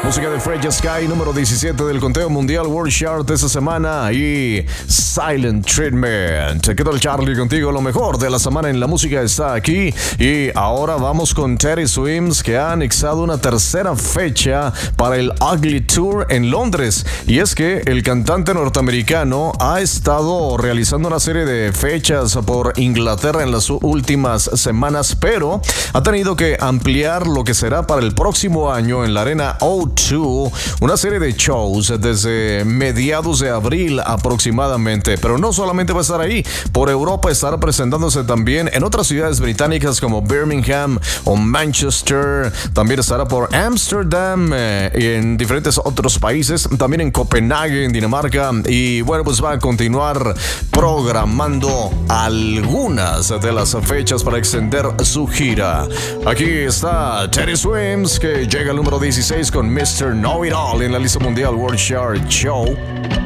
Música de Freya Sky, número 17 del conteo mundial World Chart de esta semana, y Silent Treatment. ¿Qué tal, Charlie? Contigo, lo mejor de la semana en la música está aquí. Y ahora vamos con Teddy Swims, que ha anexado una tercera fecha para el Ugly Tour en Londres. Y es que el cantante norteamericano ha estado realizando una serie de fechas por Inglaterra en las últimas semanas, pero ha tenido que ampliar lo que será para el próximo año en la Arena O2, una serie de shows desde mediados de abril aproximadamente. Pero no solamente va a estar ahí, por Europa estará presentándose también en otras ciudades británicas como Birmingham o Manchester. También estará por Ámsterdam y en diferentes otros países, también en Copenhague, en Dinamarca. Y bueno, pues va a continuar programando algunas de las fechas para extender su gira. Aquí está Teddy Swims, que llega al número 16 con Mr. Know It All en la lista mundial World Chart Show.